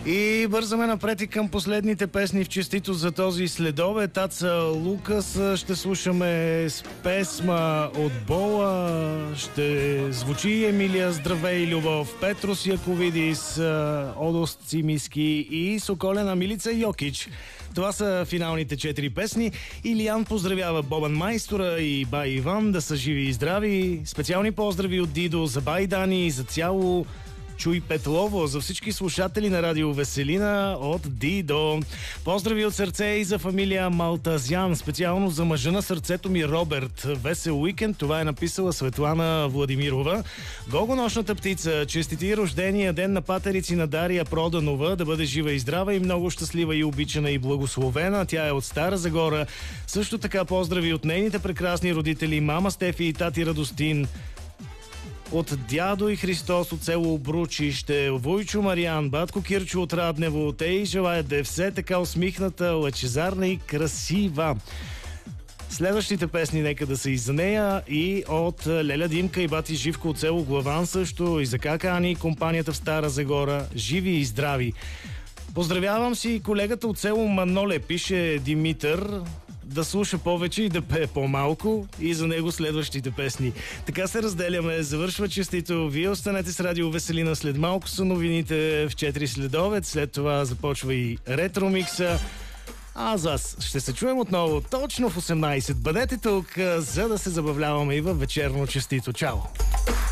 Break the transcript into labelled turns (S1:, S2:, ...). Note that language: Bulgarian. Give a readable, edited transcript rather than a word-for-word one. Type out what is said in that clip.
S1: И бързаме напред и към последните песни в честито за този следобед. Аца Лукас ще слушаме с песма от Бола. Ще звучи Емилия Здравей Любов, Петрос Яковидис, Одост Цимиски и Соколена Милица Йокич. Това са финалните 4 песни. Илиян поздравява Бобан Майстора и Бай Иван да са живи и здрави. Специални поздрави от Дидо за Бай Дани и за цяло Чуй Петлово, за всички слушатели на Радио Веселина от Дидо. Поздрави от сърце и за фамилия Малтазян, специално за мъжа на сърцето ми Роберт. Весел уикенд, това е написала Светлана Владимирова. Гого нощната птица, честити рождения ден на патерици на Дария Проданова, да бъде жива и здрава и много щастлива и обичана и благословена. Тя е от Стара Загора. Също така поздрави от нейните прекрасни родители мама Стефи и тати Радостин. От дядо и Христос от село Обручище, Войчо Мариан, батко Кирчо от Раднево, те и желаят да е все така усмихната, лъчезарна и красива. Следващите песни нека да са и за нея и от Леля Димка и бати Живко от село Главан също, и за Кака Ани и компанията в Стара Загора, живи и здрави. Поздравявам си колегата от село Маноле, пише Димитър, да слуша повече и да пее по-малко, и за него следващите песни. Така се разделяме, завършва честито. Вие останете с Радио Веселина, след малко са новините в 4 следобед, след това започва и ретромикса. Аз вас ще се чуем отново точно в 18. Бъдете тук, за да се забавляваме и във вечерно честито. Чао!